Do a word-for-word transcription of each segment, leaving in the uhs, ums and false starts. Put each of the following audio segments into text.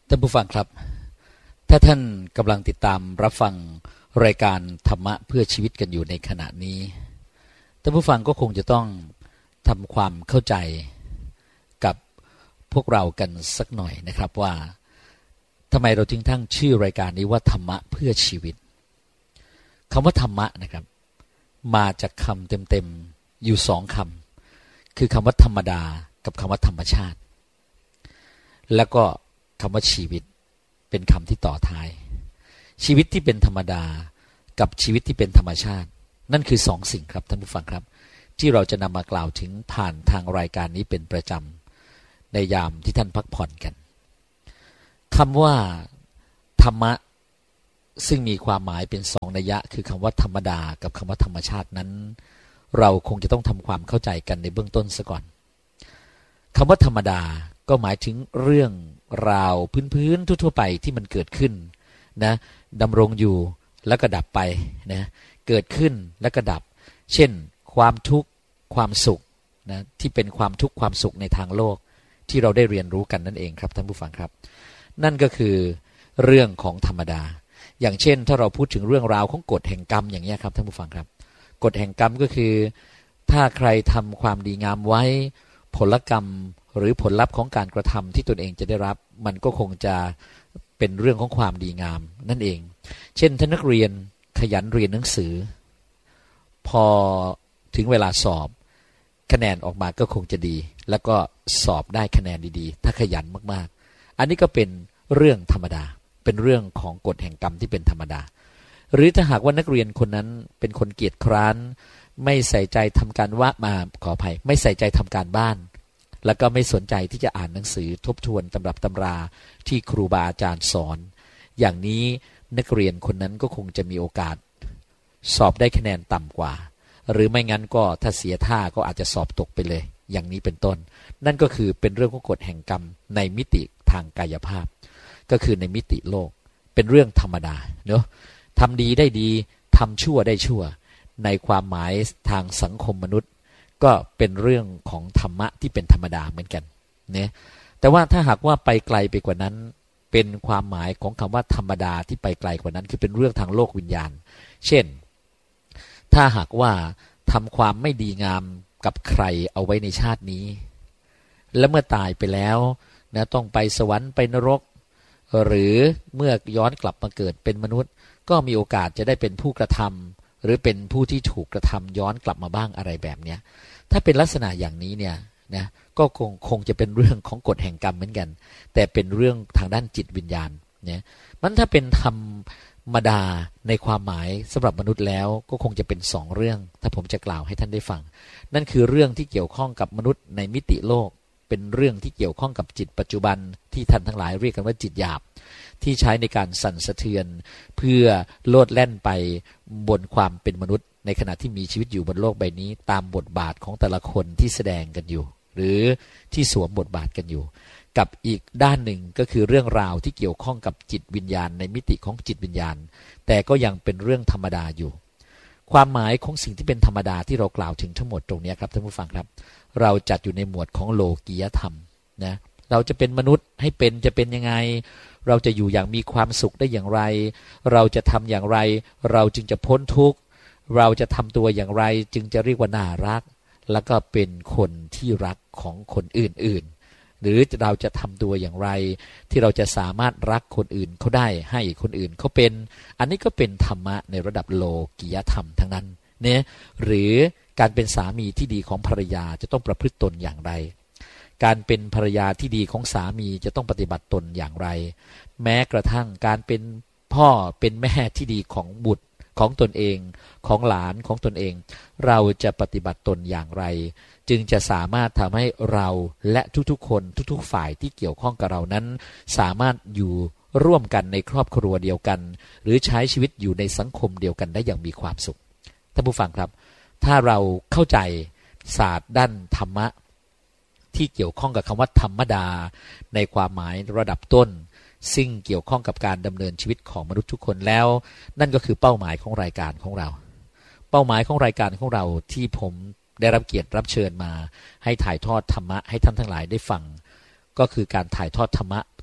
ท่านผู้ฟังครับถ้าท่านกำลังติดตามรับฟังรายการธรรมะเพื่อชีวิตกันอยู่ในขณะนี้ท่านผู้ฟังก็คงจะต้องทำความเข้าใจกับพวกเรากันสักหน่อยนะครับว่าทำไมเราจึงตั้งชื่อรายการนี้ว่าธรรมะเพื่อชีวิตคำว่าธรรมะนะครับมาจากคำเต็มๆอยู่สองคำคือคำว่าธรรมดากับคำว่าธรรมชาติแล้วก็คำว่าชีวิตเป็นคำที่ต่อท้ายชีวิตที่เป็นธรรมดากับชีวิตที่เป็นธรรมชาตินั่นคือสองสิ่งครับท่านผู้ฟังครับที่เราจะนำมากล่าวถึงผ่านทางรายการนี้เป็นประจำในยามที่ท่านพักผ่อนกันคำว่าธรรมะซึ่งมีความหมายเป็นสองนัยยะคือคำว่าธรรมดากับคำว่าธรรมชาตินั้นเราคงจะต้องทำความเข้าใจกันในเบื้องต้นซะก่อนคำว่าธรรมดาก็หมายถึงเรื่องราวพื้นๆทั่วๆไปที่มันเกิดขึ้นนะดำรงอยู่แล้วก็ดับไปนะเกิดขึ้นแล้วก็ดับเช่นความทุกข์ความสุขนะที่เป็นความทุกข์ความสุขในทางโลกที่เราได้เรียนรู้กันนั่นเองครับท่านผู้ฟังครับนั่นก็คือเรื่องของธรรมดาอย่างเช่นถ้าเราพูดถึงเรื่องราวของกฎแห่งกรรมอย่างนี้ครับท่านผู้ฟังครับกฎแห่งกรรมก็คือถ้าใครทำความดีงามไว้ผลกรรมหรือผลลัพธ์ของการกระทำที่ตนเองจะได้รับมันก็คงจะเป็นเรื่องของความดีงามนั่นเองเช่นท่านนักเรียนขยันเรียนหนังสือพอถึงเวลาสอบคะแนนออกมาก็คงจะดีแล้วก็สอบได้คะแนนดีๆถ้าขยันมากๆอันนี้ก็เป็นเรื่องธรรมดาเป็นเรื่องของกฎแห่งกรรมที่เป็นธรรมดาหรือถ้าหากว่านักเรียนคนนั้นเป็นคนเกียจคร้านไม่ใส่ใจทำการว่ามาขออภัยไม่ใส่ใจทำการบ้านแล้วก็ไม่สนใจที่จะอ่านหนังสือทบทวนตำรับตำราที่ครูบาอาจารย์สอนอย่างนี้นักเรียนคนนั้นก็คงจะมีโอกาสสอบได้คะแนนต่ำกว่าหรือไม่งั้นก็ถ้าเสียท่าก็อาจจะสอบตกไปเลยอย่างนี้เป็นต้นนั่นก็คือเป็นเรื่องของกฎแห่งกรรมในมิติทางกายภาพก็คือในมิติโลกเป็นเรื่องธรรมดาเนอะทำดีได้ดีทำชั่วได้ชั่วในความหมายทางสังคมมนุษย์ก็เป็นเรื่องของธรรมะที่เป็นธรรมดาเหมือนกันเนี่ยแต่ว่าถ้าหากว่าไปไกลไปกว่านั้นเป็นความหมายของคำว่าธรรมดาที่ไปไกลกว่านั้นคือเป็นเรื่องทางโลกวิญญาณเช่นถ้าหากว่าทำความไม่ดีงามกับใครเอาไว้ในชาตินี้และเมื่อตายไปแล้วนะต้องไปสวรรค์ไปนรกหรือเมื่อย้อนกลับมาเกิดเป็นมนุษย์ก็มีโอกาสจะได้เป็นผู้กระทำหรือเป็นผู้ที่ถูกกระทำย้อนกลับมาบ้างอะไรแบบนี้ถ้าเป็นลักษณะอย่างนี้เนี่ยนะก็คงคงจะเป็นเรื่องของกฎแห่งกรรมเหมือนกันแต่เป็นเรื่องทางด้านจิตวิญญาณเนี่ยมันถ้าเป็นธรรมดาในความหมายสำหรับมนุษย์แล้วก็คงจะเป็นสองเรื่องถ้าผมจะกล่าวให้ท่านได้ฟังนั่นคือเรื่องที่เกี่ยวข้องกับมนุษย์ในมิติโลกเป็นเรื่องที่เกี่ยวข้องกับจิตปัจจุบันที่ท่านทั้งหลายเรียกกันว่าจิตหยาบที่ใช้ในการสั่นสะเทือนเพื่อโลดแล่นไปบนความเป็นมนุษย์ในขณะที่มีชีวิตอยู่บนโลกใบนี้ตามบทบาทของแต่ละคนที่แสดงกันอยู่หรือที่สวมบทบาทกันอยู่กับอีกด้านหนึ่งก็คือเรื่องราวที่เกี่ยวข้องกับจิตวิญญาณในมิติของจิตวิญญาณแต่ก็ยังเป็นเรื่องธรรมดาอยู่ความหมายของสิ่งที่เป็นธรรมดาที่เรากล่าวถึงทั้งหมดตรงนี้ครับท่านผู้ฟังครับเราจัดอยู่ในหมวดของโลกียธรรมนะเราจะเป็นมนุษย์ให้เป็นจะเป็นยังไงเราจะอยู่อย่างมีความสุขได้อย่างไรเราจะทำอย่างไรเราจึงจะพ้นทุกข์เราจะทำตัวอย่างไรจึงจะเรียกว่าน่ารักแล้วก็เป็นคนที่รักของคนอื่นๆหรือเราจะทำตัวอย่างไรที่เราจะสามารถรักคนอื่นเขาได้ให้คนอื่นเขาเป็นอันนี้ก็เป็นธรรมะในระดับโลกียธรรมทั้งนั้นเนี่ยหรือการเป็นสามีที่ดีของภรรยาจะต้องประพฤติตนอย่างไรการเป็นภรรยาที่ดีของสามีจะต้องปฏิบัติตนอย่างไรแม้กระทั่งการเป็นพ่อเป็นแม่ที่ดีของบุตรของตนเองของหลานของตนเองเราจะปฏิบัติตนอย่างไรจึงจะสามารถทำให้เราและทุกๆคนทุกๆฝ่ายที่เกี่ยวข้องกับเรานั้นสามารถอยู่ร่วมกันในครอบครัวเดียวกันหรือใช้ชีวิตอยู่ในสังคมเดียวกันได้อย่างมีความสุขท่านผู้ฟังครับถ้าเราเข้าใจศาสตร์ด้านธรรมะที่เกี่ยวข้องกับคำว่าธรรมดาในความหมายระดับต้นซึ่งเกี่ยวข้องกับการดำเนินชีวิตของมนุษย์ทุกคนแล้วนั่นก็คือเป้าหมายของรายการของเราเป้าหมายของรายการของเราที่ผมได้รับเกียรติรับเชิญมาให้ถ่ายทอดธรรมะให้ท่านทั้งหลายได้ฟังก็คือการถ่ายทอดธรรมะ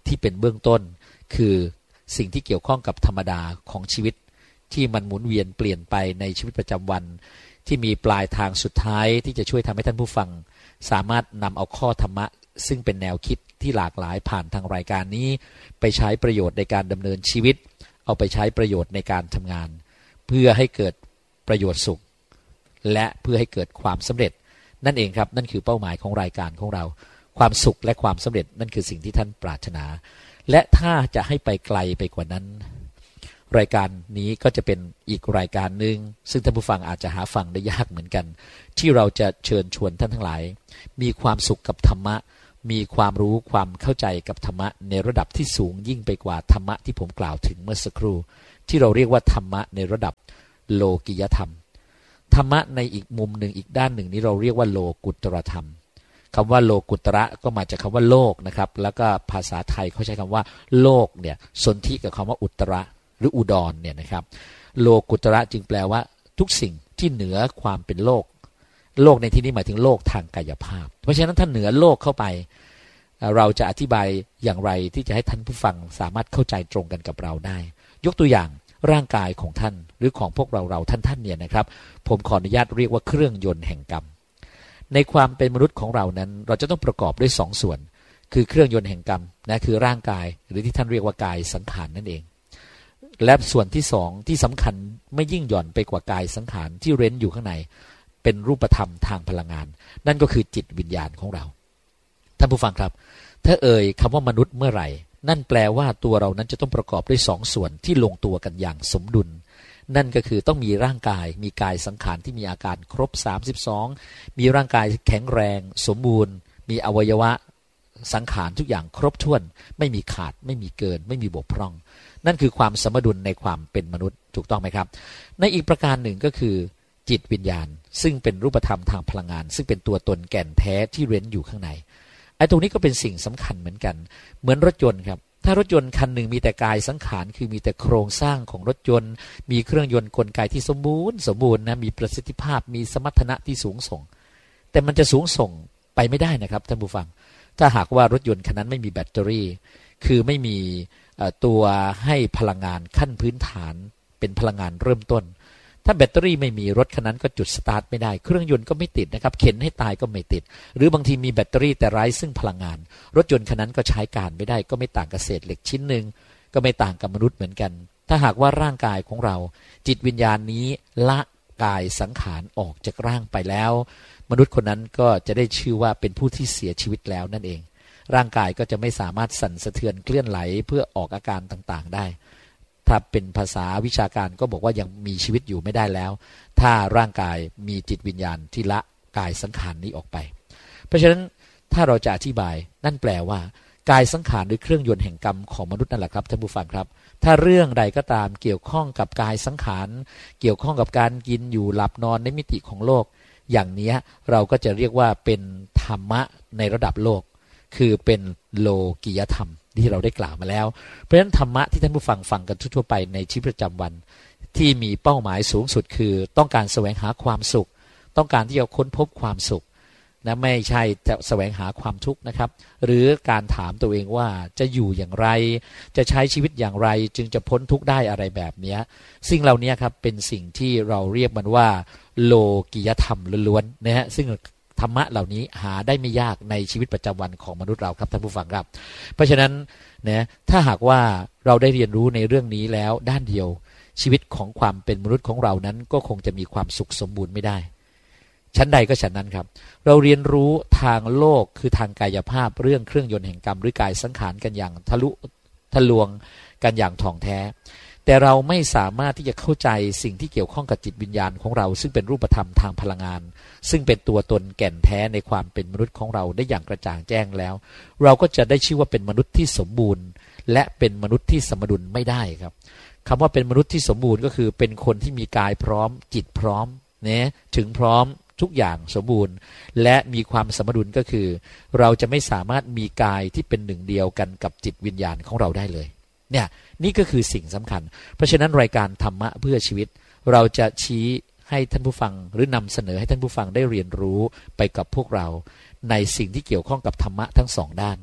ที่เป็นเบื้องต้นคือสิ่งที่เกี่ยวข้องกับธรรมดาของชีวิตที่มันหมุนเวียนเปลี่ยนไปในชีวิตประจำวันที่มีปลายทางสุดท้ายที่จะช่วยทำให้ท่านผู้ฟังสามารถนำเอาข้อธรรมะซึ่งเป็นแนวคิดที่หลากหลายผ่านทางรายการนี้ไปใช้ประโยชน์ในการดำเนินชีวิตเอาไปใช้ประโยชน์ในการทำงานเพื่อให้เกิดประโยชน์สุขและเพื่อให้เกิดความสำเร็จนั่นเองครับนั่นคือเป้าหมายของรายการของเราความสุขและความสำเร็จนั่นคือสิ่งที่ท่านปรารถนาและถ้าจะให้ไปไกลไปกว่านั้นรายการนี้ก็จะเป็นอีกรายการหนึ่งซึ่งท่านผู้ฟังอาจจะหาฟังได้ยากเหมือนกันที่เราจะเชิญชวนท่านทั้งหลายมีความสุขกับธรรมะมีความรู้ความเข้าใจกับธรรมะในระดับที่สูงยิ่งไปกว่าธรรมะที่ผมกล่าวถึงเมื่อสักครู่ที่เราเรียกว่าธรรมะในระดับโลกิยธรรมธรรมะในอีกมุมหนึ่งอีกด้านหนึ่งนี้เราเรียกว่าโลกุตรธรรมคำว่าโลกุตระก็มาจากคำว่าโลกนะครับแล้วก็ภาษาไทยเขาใช้คำว่าโลกเนี่ยสนธิกับคำว่าอุตระหรืออุดรเนี่ยนะครับโลกุตระจึงแปลว่าทุกสิ่งที่เหนือความเป็นโลกโลกในที่นี้หมายถึงโลกทางกายภาพเพราะฉะนั้นถ้าเหนือโลกเข้าไปเราจะอธิบายอย่างไรที่จะให้ท่านผู้ฟังสามารถเข้าใจตรงกันกับเราได้ยกตัวอย่างร่างกายของท่านหรือของพวกเราเราท่านท่านเนี่ยนะครับผมขออนุญาตเรียกว่าเครื่องยนต์แห่งกรรมในความเป็นมนุษย์ของเรานั้นเราจะต้องประกอบด้วยสองส่วนคือเครื่องยนต์แห่งกรรมนะคือร่างกายหรือที่ท่านเรียกว่ากายสังขาร นั่นเองและส่วนที่สองที่สำคัญไม่ยิ่งหย่อนไปกว่ากายสังขารที่เร้นอยู่ข้างในเป็นรูปธรรมทางพลังงานนั่นก็คือจิตวิญญาณของเราท่านผู้ฟังครับถ้าเอ่ยคำว่ามนุษย์เมื่อไหร่นั่นแปลว่าตัวเรานั้นจะต้องประกอบด้วยสองส่วนที่ลงตัวกันอย่างสมดุลนั่นก็คือต้องมีร่างกายมีกายสังขารที่มีอาการครบสามสิบสองมีร่างกายแข็งแรงสมบูรณ์มีอวัยวะสังขารทุกอย่างครบถ้วนไม่มีขาดไม่มีเกินไม่มีบกพร่องนั่นคือความสมดุลในความเป็นมนุษย์ถูกต้องไหมครับในอีกประการหนึ่งก็คือจิตวิญญาณซึ่งเป็นรูปธรรมทางพลังงานซึ่งเป็นตัวตนแก่นแท้ที่เร้นอยู่ข้างในไอ้ตรงนี้ก็เป็นสิ่งสำคัญเหมือนกันเหมือนรถยนต์ครับถ้ารถยนต์คันหนึ่งมีแต่กายสังขารคือมีแต่โครงสร้างของรถยนต์มีเครื่องยนต์กลไกที่สมบูรณ์สมบูรณ์นะมีประสิทธิภาพมีสมรรถนะที่สูงส่งแต่มันจะสูงส่งไปไม่ได้นะครับท่านผู้ฟังถ้าหากว่ารถยนต์คันนั้นไม่มีแบตเตอรี่คือไม่มีตัวให้พลังงานขั้นพื้นฐานเป็นพลังงานเริ่มต้นถ้าแบตเตอรี่ไม่มีรถคันนั้นก็จุดสตาร์ทไม่ได้เครื่องยนต์ก็ไม่ติดนะครับเข็นให้ตายก็ไม่ติดหรือบางทีมีแบตเตอรี่แต่ไร้ซึ่งพลังงานรถยนต์คันนั้นก็ใช้การไม่ได้ก็ไม่ต่างกับเศษเหล็กชิ้นหนึ่งก็ไม่ต่างกับมนุษย์เหมือนกันถ้าหากว่าร่างกายของเราจิตวิญญาณนี้ละกายสังขารออกจากร่างไปแล้วมนุษย์คนนั้นก็จะได้ชื่อว่าเป็นผู้ที่เสียชีวิตแล้วนั่นเองร่างกายก็จะไม่สามารถสั่นสะเทือนเคลื่อนไหลเพื่อออกอาการต่างๆได้ถ้าเป็นภาษาวิชาการก็บอกว่ายังมีชีวิตอยู่ไม่ได้แล้วถ้าร่างกายมีจิตวิญญาณที่ละกายสังขารนี้ออกไปเพราะฉะนั้นถ้าเราจะอธิบายนั่นแปลว่ากายสังขารหรือเครื่องยนต์แห่งกรรมของมนุษย์นั่นแหละครับท่านผู้ฟังครับถ้าเรื่องใดก็ตามเกี่ยวข้องกับกายสังขารเกี่ยวข้องกับการกินอยู่หลับนอนในมิติของโลกอย่างนี้เราก็จะเรียกว่าเป็นธรรมะในระดับโลกคือเป็นโลกิยธรรมที่เราได้กล่าวมาแล้วเพราะฉะนั้นธรรมะที่ท่านผู้ฟังฟังกันทั่วไปในชีวิตประจำวันที่มีเป้าหมายสูงสุดคือต้องการแสวงหาความสุขต้องการที่จะค้นพบความสุขนะไม่ใช่จะแสวงหาความทุกข์นะครับหรือการถามตัวเองว่าจะอยู่อย่างไรจะใช้ชีวิตอย่างไรจึงจะพ้นทุกข์ได้อะไรแบบนี้สิ่งเหล่านี้ครับเป็นสิ่งที่เราเรียกมันว่าโลกิยธรรมล้วนๆนะฮะซึ่งธรรมะเหล่านี้หาได้ไม่ยากในชีวิตประจำวันของมนุษย์เราครับท่านผู้ฟังครับเพราะฉะนั้นนะถ้าหากว่าเราได้เรียนรู้ในเรื่องนี้แล้วด้านเดียวชีวิตของความเป็นมนุษย์ของเรานั้นก็คงจะมีความสุขสมบูรณ์ไม่ได้ชั้นใดก็ชั้นนั้นครับเราเรียนรู้ทางโลกคือทางกายภาพเรื่องเครื่องยนต์แห่งกรรมหรือกายสังขารกันอย่างทะลุทะลวงกันอย่างถ่องแท้แต่เราไม่สามารถที่จะเข้าใจสิ่งที่เกี่ยวข้องกับจิตวิญญาณของเราซึ่งเป็นรูปธรรมทางพลังงานซึ่งเป็นตัวตนแก่นแท้ในความเป็นมนุษย์ของเราได้อย่างกระจ่างแจ้งแล้วเราก็จะได้ชื่อว่าเป็นมนุษย์ที่สมบูรณ์และเป็นมนุษย์ที่สมดุลไม่ได้ครับคำว่าเป็นมนุษย์ที่สมบูรณ์ก็คือเป็นคนที่มีกายพร้อมจิตพร้อมเนี่ยถึงพร้อมทุกอย่างสมบูรณ์และมีความสมดุลก็คือเราจะไม่สามารถมีกายที่เป็นหนึ่งเดียวกันกับจิตวิญญาณของเราได้เลยเนี่ยนี่ก็คือสิ่งสำคัญเพราะฉะนั้นรายการธรรมะเพื่อชีวิตเราจะชี้ให้ท่านผู้ฟังหรือนำเสนอให้ท่านผู้ฟังได้เรียนรู้ไปกับพวกเราในสิ่งที่เกี่ยวข้องกับธรรมะทั้งสองด้าน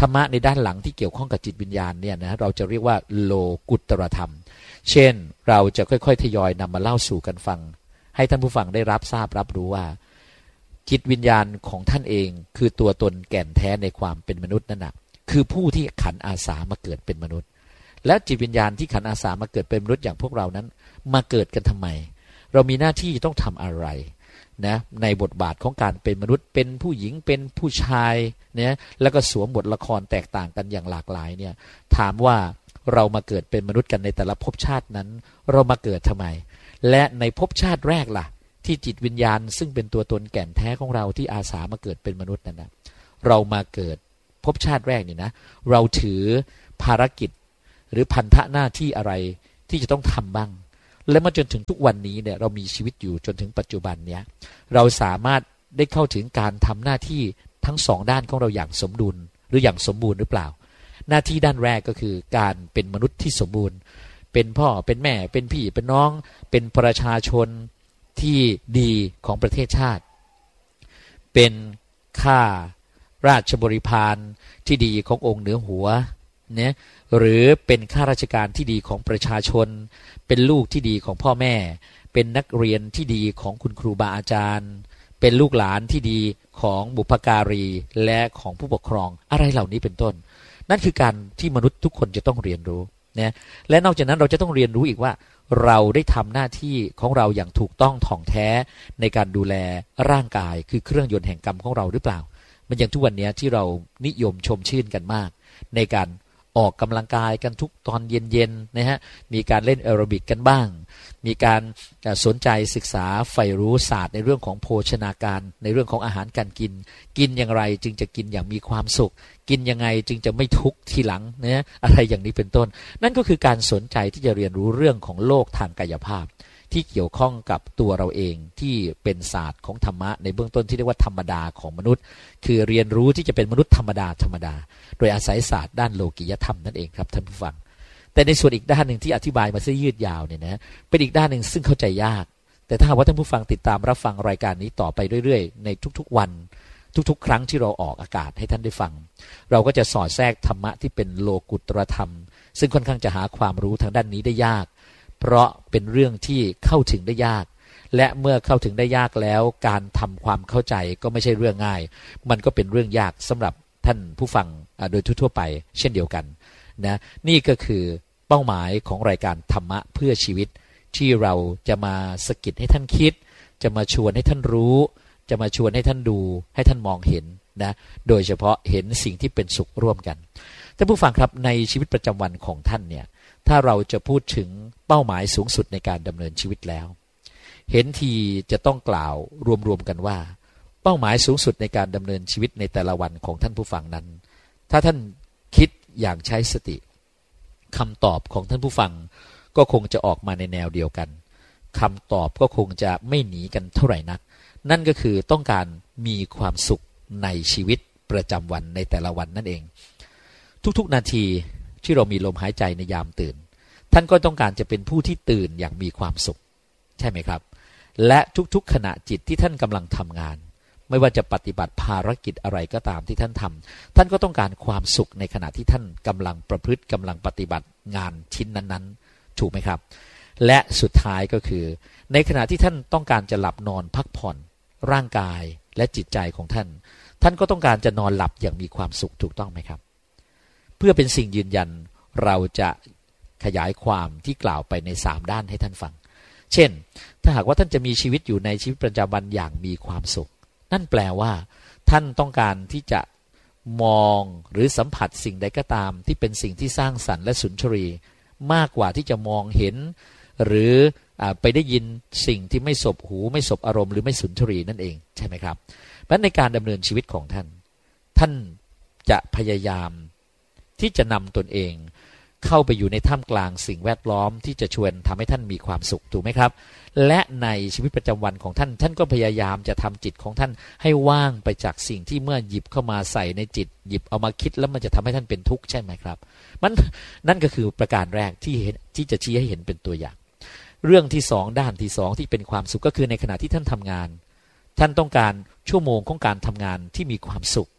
ธรรมะในด้านหลังที่เกี่ยวข้องกับจิตวิญญาณเนี่ยนะเราจะเรียกว่าโลกุตตรธรรมเช่นเราจะค่อยๆทยอยนำมาเล่าสู่กันฟังให้ท่านผู้ฟังได้รับทราบรับรู้ว่าจิตวิญญาณของท่านเองคือตัวตนแก่นแท้ในความเป็นมนุษย์นั่นนะคือผู้ที่ขันอาสามาเกิดเป็นมนุษย์และจิตวิญญาณที่ขันอาสามาเกิดเป็นมนุษย์อย่างพวกเรานั้นมาเกิดกันทำไมเรามีหน้าที่ต้องทำอะไรนะในบทบาทของการเป็นมนุษย์เป็นผู้หญิงเป็นผู้ชายเนี่ยแล้วก็สวมบทละครแตกต่างกันอย่างหลากหลายเนี่ยถามว่าเรามาเกิดเป็นมนุษย์กันในแต่ละภพชาตินั้นเรามาเกิดทำไมและในภพชาติแรกล่ะที่จิตวิญญาณซึ่งเป็นตัวตนแก่นแท้ของเราที่อาสามาเกิดเป็นมนุษย์นั้นนะเรามาเกิดภพชาติแรกนี่นะเราถือภารกิจหรือพันธะหน้าที่อะไรที่จะต้องทำบ้างและมาจนถึงทุกวันนี้เนี่ยเรามีชีวิตอยู่จนถึงปัจจุบันเนี้ยเราสามารถได้เข้าถึงการทำหน้าที่ทั้งสองด้านของเราอย่างสมดุลหรืออย่างสมบูรณ์หรือเปล่าหน้าที่ด้านแรกก็คือการเป็นมนุษย์ที่สมบูรณ์เป็นพ่อเป็นแม่เป็นพี่เป็นน้องเป็นประชาชนที่ดีของประเทศชาติเป็นข้าราชบริพารที่ดีขององค์เหนือหัวเนี่ยหรือเป็นข้าราชการที่ดีของประชาชนเป็นลูกที่ดีของพ่อแม่เป็นนักเรียนที่ดีของคุณครูบาอาจารย์เป็นลูกหลานที่ดีของบุพการีและของผู้ปกครองอะไรเหล่านี้เป็นต้นนั่นคือการที่มนุษย์ทุกคนจะต้องเรียนรู้นะและนอกจากนั้นเราจะต้องเรียนรู้อีกว่าเราได้ทำหน้าที่ของเราอย่างถูกต้องถ่องแท้ในการดูแลร่างกายคือเครื่องยนต์แห่งกรรมของเราหรือเปล่ามันอย่างทุกวันนี้ที่เรานิยมชมชื่นกันมากในการออกกำลังกายกันทุกตอนเย็นๆนะฮะมีการเล่นแอโรบิกกันบ้างมีการสนใจศึกษาใฝ่รู้ศาสตร์ในเรื่องของโภชนาการในเรื่องของอาหารการกินกินอย่างไรจึงจะกินอย่างมีความสุขกินยังไงจึงจะไม่ทุกข์ทีหลังนะอะไรอย่างนี้เป็นต้นนั่นก็คือการสนใจที่จะเรียนรู้เรื่องของโลกทางกายภาพที่เกี่ยวข้องกับตัวเราเองที่เป็นศาสตร์ของธรรมะในเบื้องต้นที่เรียกว่าธรรมดาของมนุษย์คือเรียนรู้ที่จะเป็นมนุษย์ธรรมดาธรรมดาโดยอาศัยศาสตร์ด้านโลกิยธรรมนั่นเองครับท่านผู้ฟังแต่ในส่วนอีกด้านหนึ่งที่อธิบายมาซะยืดยาวเนี่ยนะเป็นอีกด้านหนึ่งซึ่งเข้าใจยากแต่ถ้าหากว่าท่านผู้ฟังติดตามรับฟังรายการนี้ต่อไปเรื่อยๆในทุกๆวันทุกๆครั้งที่เราออกอากาศให้ท่านได้ฟังเราก็จะสอดแทรกธรรมะที่เป็นโลกุตตรธรรมซึ่งค่อนข้างจะหาความรู้ทางด้านนี้ได้ยากเพราะเป็นเรื่องที่เข้าถึงได้ยากและเมื่อเข้าถึงได้ยากแล้วการทำความเข้าใจก็ไม่ใช่เรื่องง่ายมันก็เป็นเรื่องยากสำหรับท่านผู้ฟังโดยทั่วๆไปเช่นเดียวกันนะนี่ก็คือเป้าหมายของรายการธรรมะเพื่อชีวิตที่เราจะมาสะกิดให้ท่านคิดจะมาชวนให้ท่านรู้จะมาชวนให้ท่านดูให้ท่านมองเห็นนะโดยเฉพาะเห็นสิ่งที่เป็นสุขร่วมกันท่านผู้ฟังครับในชีวิตประจำวันของท่านเนี่ยถ้าเราจะพูดถึงเป้าหมายสูงสุดในการดำเนินชีวิตแล้วเห็นทีจะต้องกล่าวรวมๆกันว่าเป้าหมายสูงสุดในการดำเนินชีวิตในแต่ละวันของท่านผู้ฟังนั้นถ้าท่านคิดอย่างใช้สติคำตอบของท่านผู้ฟังก็คงจะออกมาในแนวเดียวกันคำตอบก็คงจะไม่หนีกันเท่าไหร่นักนั่นก็คือต้องการมีความสุขในชีวิตประจำวันในแต่ละวันนั่นเองทุกๆนาทีที่เรามีลมหายใจในยามตื่นท่านก็ต้องการจะเป็นผู้ที่ตื่นอย่างมีความสุขใช่ไหมครับและทุกๆขณะจิตที่ท่านกำลังทำงานไม่ว่าจะปฏิบัติภารกิจอะไรก็ตามที่ท่านทำท่านก็ต้องการความสุขในขณะที่ท่านกำลังประพฤติกำลังปฏิบัติงานชิ้นนั้นๆถูกไหมครับและสุดท้ายก็คือในขณะที่ท่านต้องการจะหลับนอนพักผ่อนร่างกายและจิตใจของท่านท่านก็ต้องการจะนอนหลับอย่างมีความสุขถูกต้องไหมครับเพื่อเป็นสิ่งยืนยันเราจะขยายความที่กล่าวไปในสามด้านให้ท่านฟังเช่นถ้าหากว่าท่านจะมีชีวิตอยู่ในชีวิตประจำวันอย่างมีความสุขนั่นแปลว่าท่านต้องการที่จะมองหรือสัมผัสสิ่งใดก็ตามที่เป็นสิ่งที่สร้างสรรค์และสุนทรีมากกว่าที่จะมองเห็นหรือไปได้ยินสิ่งที่ไม่สบหูไม่สบอารมณ์หรือไม่สุนทรีนั่นเองใช่ไหมครับเพราะในการดำเนินชีวิตของท่านท่านจะพยายามที่จะนำตนเองเข้าไปอยู่ในท่ามกลางสิ่งแวดล้อมที่จะชวนทำให้ท่านมีความสุขถูกไหมครับและในชีวิตประจำวันของท่านท่านก็พยายามจะทำจิตของท่านให้ว่างไปจากสิ่งที่เมื่อหยิบเข้ามาใส่ในจิตหยิบเอามาคิดแล้วมันจะทำให้ท่านเป็นทุกข์ใช่ไหมครับมันนั่นก็คือประการแรกที่เห็นที่จะชี้ให้เห็นเป็นตัวอย่างเรื่องที่สองด้านที่สองที่เป็นความสุขก็คือในขณะที่ท่านทำงานท่านต้องการชั่วโมงของการทำงานที่มีความสุข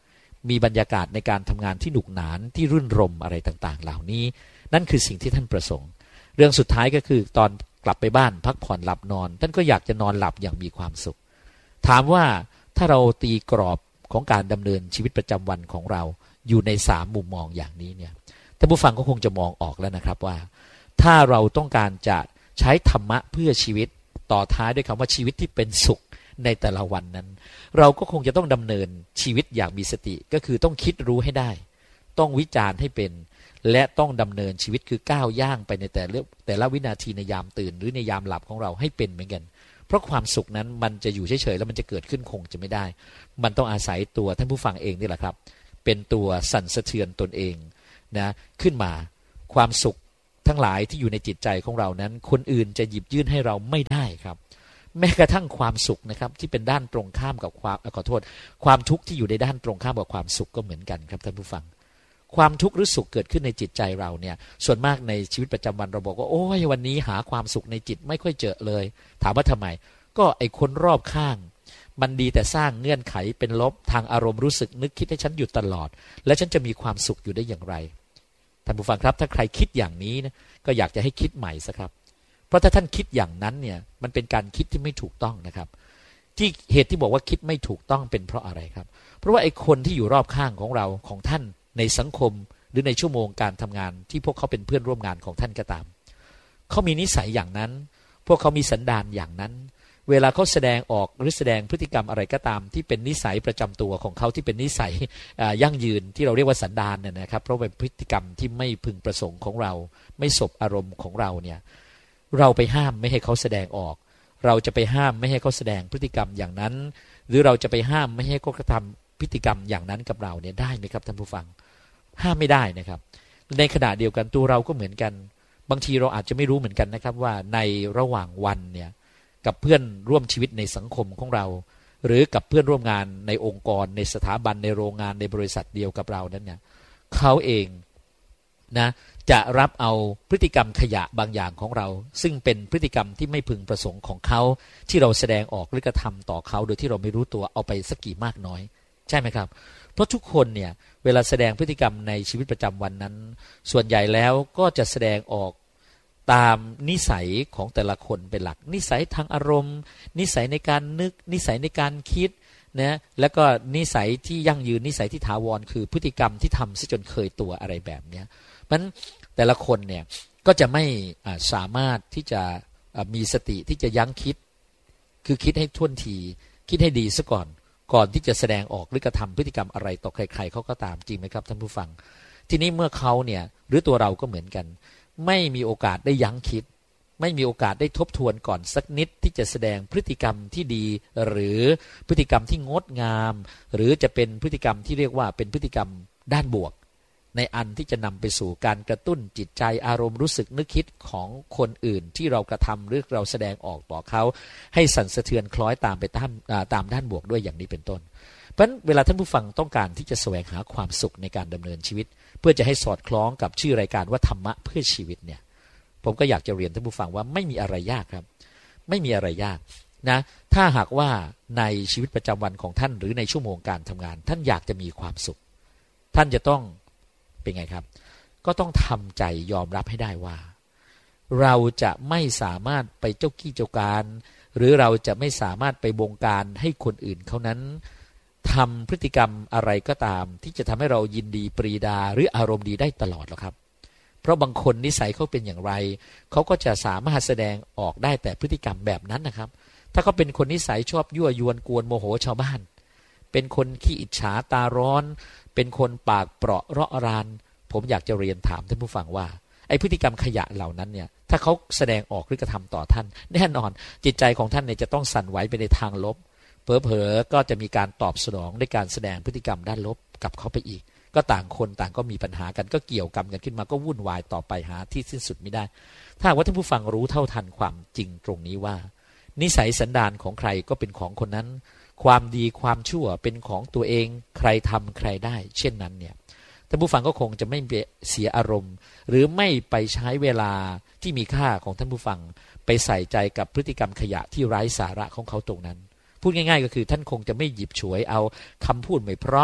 มีบรรยากาศในการทำงานที่หนุกหนานที่รื่นรมอะไรต่างๆเหล่านี้นั่นคือสิ่งที่ท่านประสงค์เรื่องสุดท้ายก็คือตอนกลับไปบ้านพักผ่อนหลับนอนท่านก็อยากจะนอนหลับอย่างมีความสุขถามว่าถ้าเราตีกรอบของการดำเนินชีวิตประจำวันของเราอยู่ในสามมุมมองอย่างนี้เนี่ยท่านผู้ฟังก็คงจะมองออกแล้วนะครับว่าถ้าเราต้องการจะใช้ธรรมะเพื่อชีวิตต่อท้ายด้วยคำว่าชีวิตที่เป็นสุขในแต่ละวันนั้นเราก็คงจะต้องดำเนินชีวิตอย่างมีสติก็คือต้องคิดรู้ให้ได้ต้องวิจารณ์ให้เป็นและต้องดำเนินชีวิตคือก้าวย่างไปในแต่ละแต่ละวินาทีในยามตื่นหรือในยามหลับของเราให้เป็นเหมือนกันเพราะความสุขนั้นมันจะอยู่เฉยๆแล้วมันจะเกิดขึ้นคงจะไม่ได้มันต้องอาศัยตัวท่านผู้ฟังเองนี่แหละครับเป็นตัวสั่นสะเทือนตนเองนะขึ้นมาความสุขทั้งหลายที่อยู่ในจิตใจของเรานั้นคนอื่นจะหยิบยื่นให้เราไม่ได้ครับแม้กระทั่งความสุขนะครับที่เป็นด้านตรงข้ามกับความขอโทษความทุกข์ที่อยู่ในด้านตรงข้ามกับความสุขก็เหมือนกันครับท่านผู้ฟังความทุกข์หรือสุขเกิดขึ้นในจิตใจเราเนี่ยส่วนมากในชีวิตประจำวันเราบอกว่าโอ้ยวันนี้หาความสุขในจิตไม่ค่อยเจอเลยถามว่าทำไมก็ไอ้คนรอบข้างมันดีแต่สร้างเงื่อนไขเป็นลบทางอารมณ์รู้สึกนึกคิดให้ฉันอยู่ตลอดและฉันจะมีความสุขอยู่ได้อย่างไรท่านผู้ฟังครับถ้าใครคิดอย่างนี้นะก็อยากจะให้คิดใหม่สักครับเพราะถ้าท่านคิดอย่างนั้นเนี่ยมันเป็นการคิดที่ไม่ถูกต้องนะครับที่เหตุที่บอกว่าคิดไม่ถูกต้องเป็นเพราะอะไรครับเพราะว่าไอ้คนที่อยู่รอบข้างของเราของท่านในสังคมหรือในชั่วโมงการทำงานที่พวกเขาเป็นเพื่อนร่วมงานของท่านก็ตามเขามีนิสัยอย่างนั้นพวกเขามีสันดานอย่างนั้นเวลาเขาแสดงออกหรือแสดงพฤติกรรมอะไรก็ตามที่เป็นนิสัยประจำตัวของเขาที่เป็นนิสัยยั่งยืนที่เราเรียกว่าสันดานเนี่ยนะครับเพราะเป็นพฤติกรรมที่ไม่พึงประสงค์ของเราไม่สบอารมณ์ของเราเนี่ยเราไปห้ามไม่ให้เขาแสดงออกเราจะไปห้ามไม่ให้เขาแสดงพฤติกรรมอย่างนั้นหรือเราจะไปห้ามไม่ให้เขากระทำพฤติกรรมอย่างนั้นกับเราเนี่ยได้ไหมครับท่านผู้ฟังห้ามไม่ได้นะครับในขณะเดียวกันตัวเราก็เหมือนกันบางทีเราอาจจะไม่รู้เหมือนกันนะครับว่าในระหว่างวันเนี่ยกับเพื่อนร่วมชีวิตในสังคมของเราหรือกับเพื่อนร่วมงานในองค์กรในสถาบันในโรงงานในบริษัทเดียวกับเรานั้นเนี่ยเขาเองนะจะรับเอาพฤติกรรมขยะบางอย่างของเราซึ่งเป็นพฤติกรรมที่ไม่พึงประสงค์ของเขาที่เราแสดงออกหรือกระทำต่อเขาโดยที่เราไม่รู้ตัวเอาไปสักกี่มากน้อยใช่ไหมครับเพราะทุกคนเนี่ยเวลาแสดงพฤติกรรมในชีวิตประจำวันนั้นส่วนใหญ่แล้วก็จะแสดงออกตามนิสัยของแต่ละคนเป็นหลักนิสัยทางอารมณ์นิสัยในการนึกนิสัยในการคิดนะแล้วก็นิสัยที่ยั่งยืนนิสัยที่ถาวรคือพฤติกรรมที่ทำซะจนเคยตัวอะไรแบบนี้เพราะฉะนั้นแต่ละคนเนี่ยก็จะไม่สามารถที่จะมีสติที่จะยั้งคิดคือคิดให้ท่วนทีคิดให้ดีซะก่อนก่อนที่จะแสดงออกหรือกระทำพฤติกรรมอะไรต่อใครๆเขาก็ตามจริงไหมครับท่านผู้ฟังทีนี้เมื่อเขาเนี่ยหรือตัวเราก็เหมือนกันไม่มีโอกาสได้ยั้งคิดไม่มีโอกาสได้ทบทวนก่อนสักนิดที่จะแสดงพฤติกรรมที่ดีหรือพฤติกรรมที่งดงามหรือจะเป็นพฤติกรรมที่เรียกว่าเป็นพฤติกรรมด้านบวกในอันที่จะนำไปสู่การกระตุ้นจิตใจอารมณ์รู้สึกนึกคิดของคนอื่นที่เรากระทำหรือเราแสดงออกต่อเขาให้สั่นสะเทือนคล้อยตามไปตามตามด้านบวกด้วยอย่างนี้เป็นต้นเพราะฉะนั้นเวลาท่านผู้ฟังต้องการที่จะแสวงหาความสุขในการดำเนินชีวิตเพื่อจะให้สอดคล้องกับชื่อรายการว่าธรรมะเพื่อชีวิตเนี่ยผมก็อยากจะเรียนท่านผู้ฟังว่าไม่มีอะไรยากครับไม่มีอะไรยากนะถ้าหากว่าในชีวิตประจำวันของท่านหรือในชั่วโมงการทำงานท่านอยากจะมีความสุขท่านจะต้องเป็นไงครับก็ต้องทำใจยอมรับให้ได้ว่าเราจะไม่สามารถไปเจ้ากี้เจ้าการหรือเราจะไม่สามารถไปบงการให้คนอื่นเขานั้นทำพฤติกรรมอะไรก็ตามที่จะทำให้เรายินดีปรีดาหรืออารมณ์ดีได้ตลอดหรอกครับเพราะบางคนนิสัยเขาเป็นอย่างไรเขาก็จะสามารถแสดงออกได้แต่พฤติกรรมแบบนั้นนะครับถ้าเขาเป็นคนนิสัยชอบยั่วยวนกวนโมโหชาวบ้านเป็นคนขี้อิจฉาตาร้อนเป็นคนปากเปราะเราะรานผมอยากจะเรียนถามท่านผู้ฟังว่าไอ้พฤติกรรมขยะเหล่านั้นเนี่ยถ้าเขาแสดงออกหรือกระทำต่อท่านแน่นอนจิตใจของท่านเนี่ยจะต้องสั่นไหวไปในทางลบเผลอๆก็จะมีการตอบสนองด้วยการแสดงพฤติกรรมด้านลบกับเขาไปอีกก็ต่างคนต่างก็มีปัญหากันก็เกี่ยวกรรมกันขึ้นมาก็วุ่นวายต่อไปหาที่สิ้นสุดไม่ได้ถ้าว่าท่านผู้ฟังรู้เท่าทันความจริงตรงนี้ว่านิสัยสันดานของใครก็เป็นของคนนั้นความดีความชั่วเป็นของตัวเองใครทำใครได้เช่นนั้นเนี่ยท่านผู้ฟังก็คงจะไม่เสียอารมณ์หรือไม่ไปใช้เวลาที่มีค่าของท่านผู้ฟังไปใส่ใจกับพฤติกรรมขยะที่ไร้สาระของเขาตรงนั้นพูดง่ายๆก็คือท่านคงจะไม่หยิบฉวยเอาคำพูดไม่เพราะ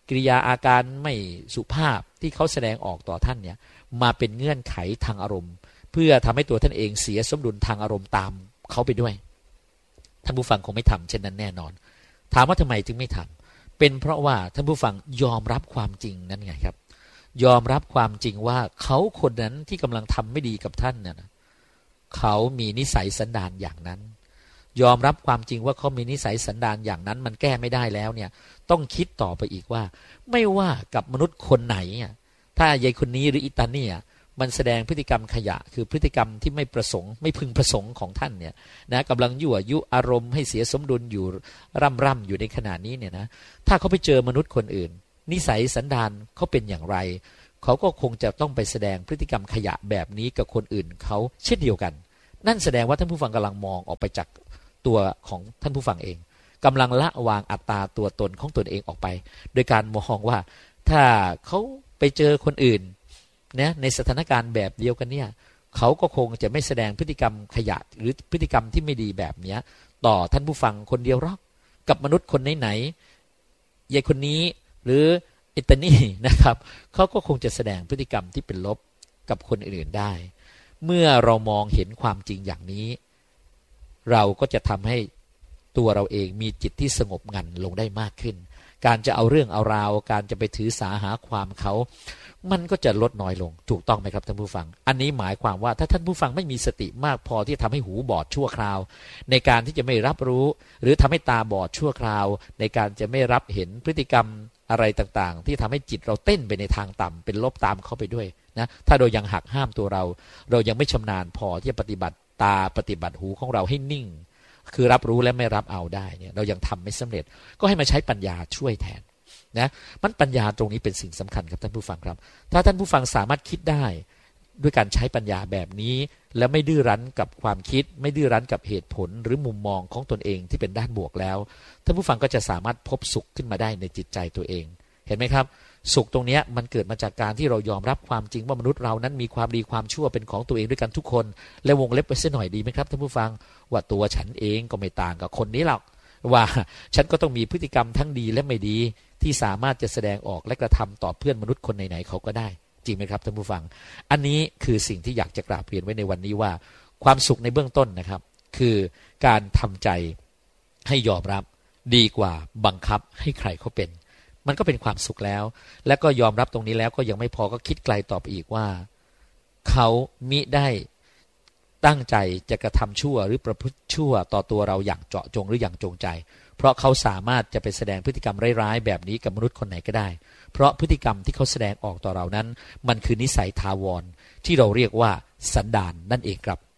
กิริยาอาการไม่สุภาพที่เขาแสดงออกต่อท่านเนี่ยมาเป็นเงื่อนไขทางอารมณ์เพื่อทำให้ตัวท่านเองเสียสมดุลทางอารมณ์ตามเขาไปด้วยท่านผู้ฟังคงไม่ทำเช่นนั้นแน่นอนถามว่าทำไมจึงไม่ทำเป็นเพราะว่าท่านผู้ฟังยอมรับความจริงนั่นไงครับยอมรับความจริงว่าเขาคนนั้นที่กำลังทำไม่ดีกับท่านเนี่ยเขามีนิสัยสันดานอย่างนั้นยอมรับความจริงว่าเขามีนิสัยสันดานอย่างนั้นมันแก้ไม่ได้แล้วเนี่ยต้องคิดต่อไปอีกว่าไม่ว่ากับมนุษย์คนไหนถ้ายายคนนี้หรืออิตาเนี่ยมันแสดงพฤติกรรมขยะคือพฤติกรรมที่ไม่ประสงค์ไม่พึงประสงค์ของท่านเนี่ยนะกำลังยั่วยุอารมณ์ให้เสียสมดุลอยู่ร่ำร่ำอยู่ในขณะนี้เนี่ยนะถ้าเขาไปเจอมนุษย์คนอื่นนิสัยสันดานเขาเป็นอย่างไรเขาก็คงจะต้องไปแสดงพฤติกรรมขยะแบบนี้กับคนอื่นเขาเช่นเดียวกันนั่นแสดงว่าท่านผู้ฟังกำลังมองออกไปจากตัวของท่านผู้ฟังเองกำลังละวางอัตตาตัวตนของตนเองออกไปโดยการมองว่าถ้าเขาไปเจอคนอื่นเนี่ยในสถานการณ์แบบเดียวกันเนี่ยเขาก็คงจะไม่แสดงพฤติกรรมขยะหรือพฤติกรรมที่ไม่ดีแบบนี้ต่อท่านผู้ฟังคนเดียวหรอกกับมนุษย์คนไหนๆยายคนนี้หรืออิตานี่นะครับเขาก็คงจะแสดงพฤติกรรมที่เป็นลบกับคนอื่นๆได้เมื่อเรามองเห็นความจริงอย่างนี้เราก็จะทำให้ตัวเราเองมีจิตที่สงบงันลงได้มากขึ้นการจะเอาเรื่องเอาราวการจะไปถือสาหาความเขามันก็จะลดน้อยลงถูกต้องไหมครับท่านผู้ฟังอันนี้หมายความว่าถ้าท่านผู้ฟังไม่มีสติมากพอที่จะทำให้หูบอดชั่วคราวในการที่จะไม่รับรู้หรือทำให้ตาบอดชั่วคราวในการจะไม่รับเห็นพฤติกรรมอะไรต่างๆที่ทำให้จิตเราเต้นไปในทางต่ำเป็นลบตามเข้าไปด้วยนะถ้าเรายังหักห้ามตัวเราเรายังไม่ชำนาญพอที่จะปฏิบัติตาปฏิบัติหูของเราให้นิ่งคือรับรู้และไม่รับเอาได้เนี่ยเรายังทำไม่สำเร็จก็ให้มาใช้ปัญญาช่วยแทนนะมันปัญญาตรงนี้เป็นสิ่งสำคัญครับท่านผู้ฟังครับถ้าท่านผู้ฟังสามารถคิดได้ด้วยการใช้ปัญญาแบบนี้และไม่ดื้อรั้นกับความคิดไม่ดื้อรั้นกับเหตุผลหรือมุมมองของตนเองที่เป็นด้านบวกแล้วท่านผู้ฟังก็จะสามารถพบสุขขึ้นมาได้ในจิตใจตัวเองเห็นไหมครับสุขตรงนี้มันเกิดมาจากการที่เรายอมรับความจริงว่ามนุษย์เรานั้นมีความดีความชั่วเป็นของตัวเองด้วยกันทุกคนและวงเล็บไปเสียหน่อยดีไหมครับท่านผู้ฟังว่าตัวฉันเองก็ไม่ต่างกับคนนี้หรอกว่าฉันก็ต้องมีพฤติกรรมทั้งดีและไม่ดีที่สามารถจะแสดงออกและกระทำต่อเพื่อนมนุษย์คนไหนๆเขาก็ได้จริงไหมครับท่านผู้ฟังอันนี้คือสิ่งที่อยากจะกราบเรียนไว้ในวันนี้ว่าความสุขในเบื้องต้นนะครับคือการทำใจให้ยอมรับดีกว่าบังคับให้ใครเขาเป็นมันก็เป็นความสุขแล้วและก็ยอมรับตรงนี้แล้วก็ยังไม่พอก็คิดไกลต่อไปอีกว่าเขามิได้ตั้งใจจะกระทำชั่วหรือประพฤติชั่วต่อตัวเราอย่างเจาะจงหรืออย่างจงใจเพราะเขาสามารถจะไปแสดงพฤติกรรมร้ายๆแบบนี้กับมนุษย์คนไหนก็ได้เพราะพฤติกรรมที่เขาแสดงออกต่อเรานั้นมันคือนิสัยทาวรที่เราเรียกว่าสันดานนั่นเองครับ